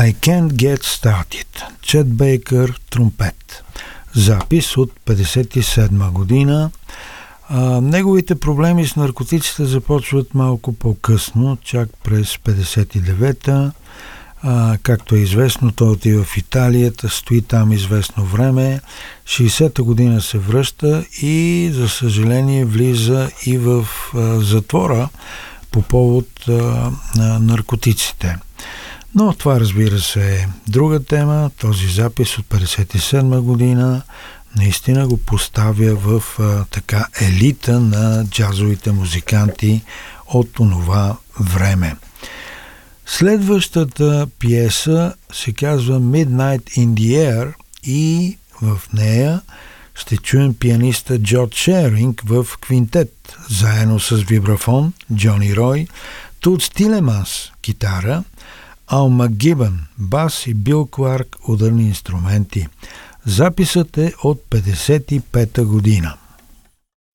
I Can't Get Started. Чет Бейкър, тромпет. Запис от 1957 година. Неговите проблеми с наркотиците започват малко по-късно, чак през 1959-та. Както е известно, той отива в Италия, стои там известно време. 60-та година се връща и, за съжаление, влиза и в затвора по повод на наркотиците. Но това, разбира се, е друга тема. Този запис от 1957 година наистина го поставя в така елита на джазовите музиканти от онова време. Следващата пиеса се казва Midnight in the Air и в нея ще чуем пианиста Джордж Шеринг в квинтет, заедно с вибрафон Джони Рой, Тутс Тилеманс китара, Ал Макгибън бас и Бил Кларк ударни инструменти. Записът е от 1955 година.